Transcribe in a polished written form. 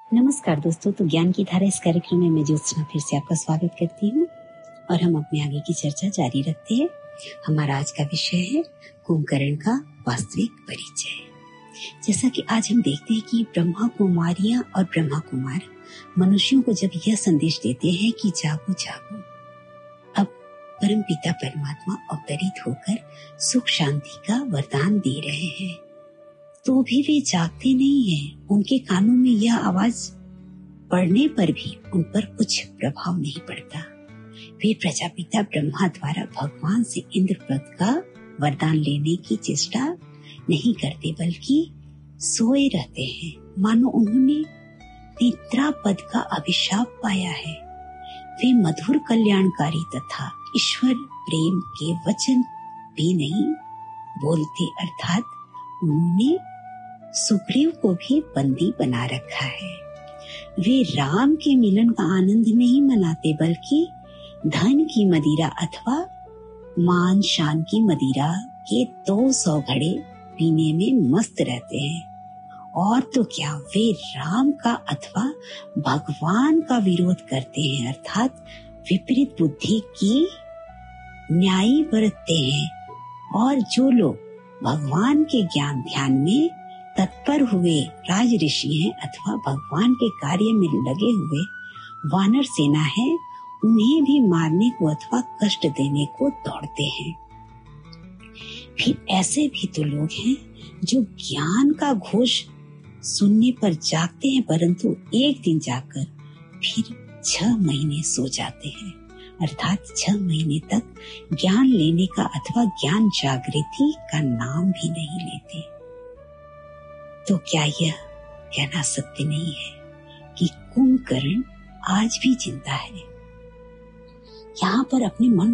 नमस्कार दोस्तों, तो ज्ञान की धारा इस कार्यक्रम में मैं ज्योत्सना फिर से आपका स्वागत करती हूँ और हम अपने आगे की चर्चा जारी रखते हैं। हमारा आज का विषय है कुंभकर्ण का वास्तविक परिचय। जैसा कि आज हम देखते हैं कि ब्रह्मा कुमारियां और ब्रह्मा कुमार मनुष्यों को जब यह संदेश देते हैं कि जागो जागो, अब परम पिता परमात्मा अवतरित होकर सुख शांति का वरदान दे रहे हैं, तो भी वे जागते नहीं हैं। उनके कानों में यह आवाज पड़ने पर भी उन पर कुछ प्रभाव नहीं पड़ता। वे प्रजापिता ब्रह्मा द्वारा भगवान से इंद्रपद का वरदान लेने की चेष्टा नहीं करते, बल्कि सोए रहते हैं, मानो उन्होंने निद्रा पद का अभिशाप पाया है। वे मधुर कल्याणकारी तथा ईश्वर प्रेम के वचन भी नहीं बोलते, अर्थात उन्होंने सुग्रीव को भी बंदी बना रखा है। वे राम के मिलन का आनंद नहीं मनाते, बल्कि धन की मदिरा अथवा मान शान की मदिरा के 200 घड़े पीने में मस्त रहते हैं। और तो क्या, वे राम का अथवा भगवान का विरोध करते हैं, अर्थात विपरीत बुद्धि की न्याय बरतते हैं। और जो लोग भगवान के ज्ञान ध्यान में तत्पर हुए राज ऋषि हैं अथवा भगवान के कार्य में लगे हुए वानर सेना है, उन्हें भी मारने को अथवा कष्ट देने को दौड़ते हैं। फिर ऐसे भी तो लोग हैं जो ज्ञान का घोष सुनने पर जागते हैं, परंतु एक दिन जाकर फिर 6 महीने सो जाते हैं, अर्थात 6 महीने तक ज्ञान लेने का अथवा ज्ञान जागृति का नाम भी नहीं लेते। तो क्या यह कहना सत्य नहीं है कि कुंभकर्ण आज भी जिंदा है? यहाँ पर अपने मन